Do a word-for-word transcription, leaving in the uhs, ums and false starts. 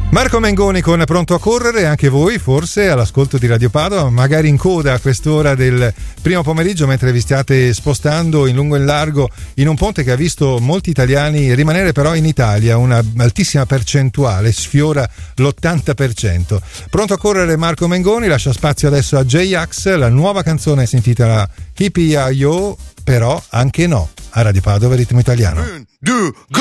Marco Mengoni con Pronto a correre, anche voi forse all'ascolto di Radio Padova, magari in coda a quest'ora del primo pomeriggio mentre vi stiate spostando in lungo e in largo in un ponte che ha visto molti italiani rimanere però in Italia, una altissima percentuale, sfiora l'ottanta per cento. Pronto a correre Marco Mengoni, lascia spazio adesso a J-Ax, la nuova canzone si intitola Hippie Yo, però anche no, a Radio Padova Ritmo Italiano. Un, due, go!